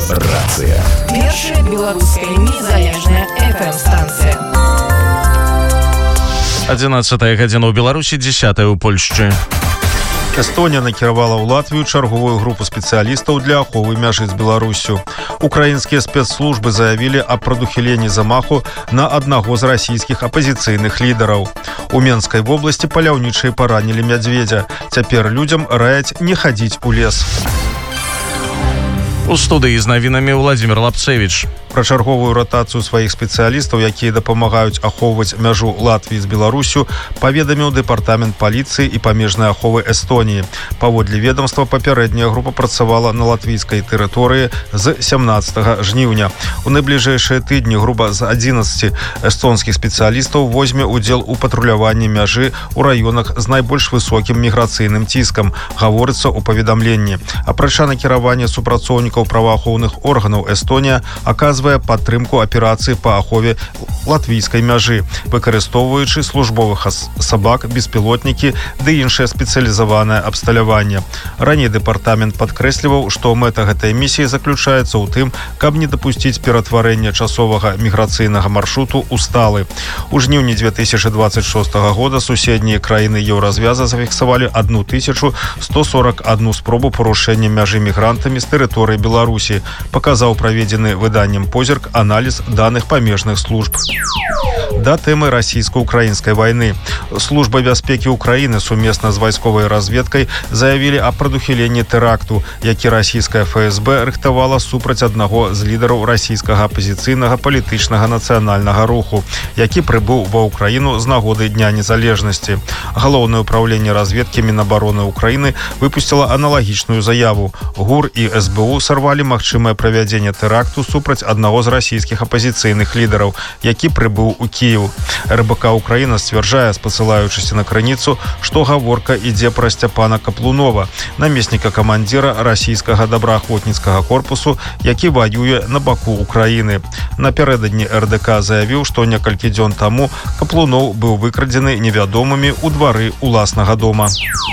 Рацыя. Першая беларуская незалежная FM-станцыя. 11 гадзіна ў Беларусі, 10 у Польшчы. Эстонія накіравала ў Латвію чарговую групу спецыялістаў для аховы мяжы з Беларусю. Украінскія спецслужбы заявілі аб прадухіленні замаху на аднаго з расійскіх апазіцыйных лідараў. У Менскай вобласці паляўнічыя паранілі мядзведзя. Цяпер людзям раяць не хадзіць у лес. У студыі з навінамі Владзімир Лапцевіч. Пра чарговую ратацыю сваіх спецыялістаў, якія дапамагаюць ахоўваць мяжу Латвіі з Беларусю, паведаміў дэпартамент паліцыі і памежнай аховы Эстоніі. Паводле ведомства, папярэдняя група працавала на латвійскай тэрыторыі з 17 жніўня. У найбліжэйшыя тыдні група з 11 эстонскіх спецыялістаў возьме ўдзел у патруляванні мяжы ў раёнах з найбольш высокім міграцыйным ціскам, гаворыцца ў паведамленні. Апрача накіравання супрацоўнікаў праваахоўных органаў, Эстонія аказвае падтрымку аперацыі па ахове латвійскай мяжы, выкарыстоўваючы службовых сабак, беспілотнікі ды іншае спецыялізаванае абсталяванне. Раней дэпартамент падкрэсліваў, што мэта гэтай місіі заключаецца ў тым, каб не дапусціць ператварэння часовага міграцыйнага маршруту ў сталы. У жніўні 2026 года суседнія краіны Еўразвяза зафіксавалі 1141 спробу парушэння мяжы мігрантамі з тэрыторыі Беларусі, паказаў праведзены выданнем позірк аналіз даных памежных служб. Да тэмы расійска-украінскай вайны. Служба бяспекі Украіны сумесна з вайсковай разведкай заявілі аб прадухіленні тэракту, які расійская ФСБ рыхтавала супраць аднаго з лідараў расійскага апазіцыйнага палітычнага нацыянальнага руху, які прыбыў ва Ўкраіну з нагоды Дня незалежнасці. Галоўнае ўпраўленне разведкі Мінабароны Украіны выпусціла аналагічную заяву. ГУР і СБУ сарвалі магчымае правядзенне тэракту супраць аднаго з расійскіх апазіцыйных лідараў, які прыбыў у Кіев. РБК Украіна сцвярджае, спасылаючыся на крыніцу, што гаворка ідзе пра Сцяпана Каплунова, намесніка камандзіра расійскага добраахвотніцкага корпусу, які ваюе на баку Украіны. Напярэдадні РДК заявіў, што некалькі дзён таму Каплунов быў выкрадзены невядомымі ў двары уласнага дома.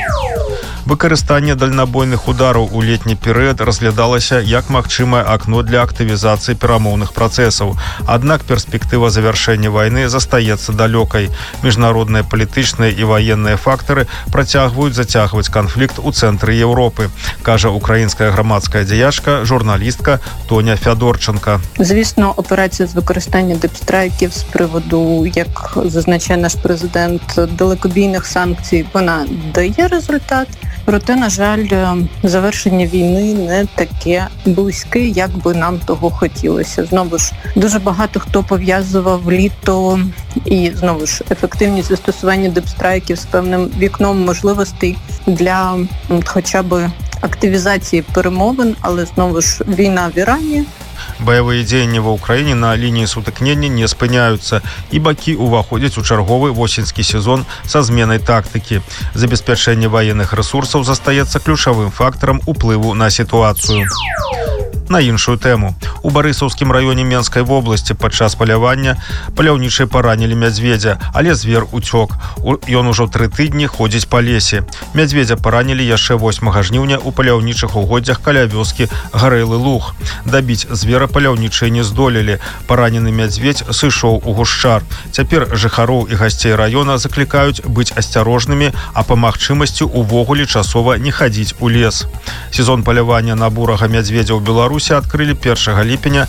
Выкарыстанне дальнабойных удараў у летні перыяд разглядалася як магчымае акно для актывізацыі перамоўных працэсаў. Аднак перспектыва завяршэння вайны застаецца далёкай. Міжнародныя палітычныя і ваенныя фактары працягваюць зацягваць канфлікт у цэнтры Еўропы, кажа украінская грамадская дзеячка, журналістка Тоня Фядорченка. Звісно, операція з використання дипстрайків з приводу, як зазначає наш президент, далекобійних санкцій, вона дає результат. Проте, на жаль, завершення війни не таке близьке, як би нам того хотілося. Знову ж, дуже багато хто пов'язував літо і, знову ж, ефективність застосування дипстрайків з певним вікном можливостей для хоча б активізації перемовин, але, знову ж, війна в Ірані. Баявыя дзеянні ва ўкраіне на лініі сутыкнення не спыняюцца, і бакі ўваходзяць у чарговы восеньскі сезон са зменай тактыкі. Забеспячэнне ваенных рэсурсаў застаецца ключавым фактарам уплыву на сітуацыю. На іншую тэму. У Барысаўскім раёне Менскай вобласці падчас палявання паляўнічыя паранілі мядзведзя, але звер уцёк. Ён ужо 3 тыдні ходзіць па лесе. Мядзведзя паранілі яшчэ 8 жніўня ў паляўнічых угоддзях каля вёскі Гарэлы Луг. Дабіць звера паляўнічыя не здолелі. Паранены мядзведзь сышоў у гушчар. Цяпер жыхароў і гасцей раёна заклікаюць быць асцярожнымі, а па магчымасці увогуле часова не хадзіць у лес. Сезон палявання на бурага мядзведзя ў Беларусі адкрылі 1 ліпеня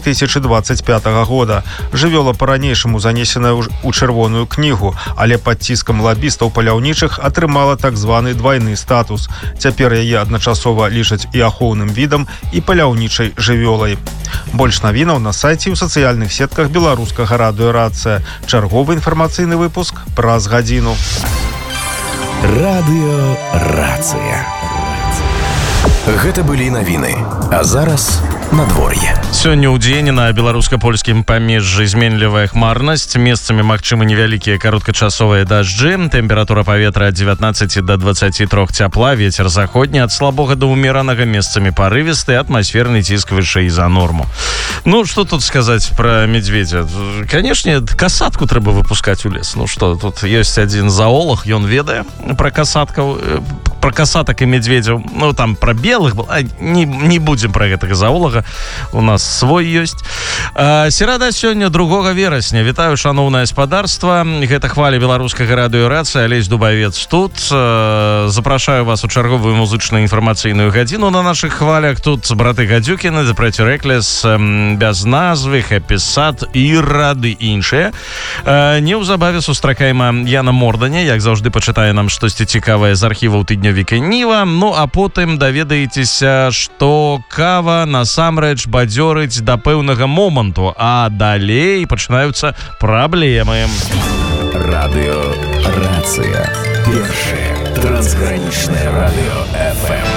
2025 года. Жывёла па-ранейшаму занесеная ў чырвоную кнігу, але пад ціскам лабістаў паляўнічых атрымала так званы двайны статус. Цяпер яе адначасова лічаць і ахоўным відам, і паляўнічай жывёлай. Больш навінаў на сайце і ў сацыяльных сетках беларускага радыё «Рацыя». Чарговы інфармацыйны выпуск праз гадзіну. Радыё «Рацыя». Гэта былі навіны. А зараз надвор'е. Сёння ў дзень на беларуска-польскім памежжы зменлівая хмарнасць, месцамі магчымы невялікія кароткачасовыя дажджы, тэмпература паветра ад 19 до 23 цяпла, вецер заходні ад слабога да ўмеранага, месцамі парывісты, атмасферны ціск вышэй за норму. Ну, што тут сказаць пра медведзя? Канешне, касатку трэба выпускаць у лес. Ну што, тут ёсць адзін заолог, ён ведае пра про касатак і медведзяў, ну там про белых, не будзем про гэтага заолага, у нас свой ёсць. Серада сёння 2 верасня. Вітаю, шановнае спадарства. Гэта хваля беларускага радыё Рацыя. Алесь Дубавец тут. Запрашаю вас у чарговую музычную інфармацыйную гадзіну на наших хвалях. Тут браты Гадзюкіны, The Pretty Reckless, без назвы, Happy Sad, Ірады і іншыя. Неўзабаве сустракаем Яна Морданя, як заўжды пачытае нам штосьці цікавае з архіваў тыднёвіка Ніва. Ну а потым даведаецеся, што кава насамрэч бадзёрыць да пэўнага моманту, а далей пачынаюцца праблемы. Радыё Рацыя. Першае трансгранічнае радыё FM.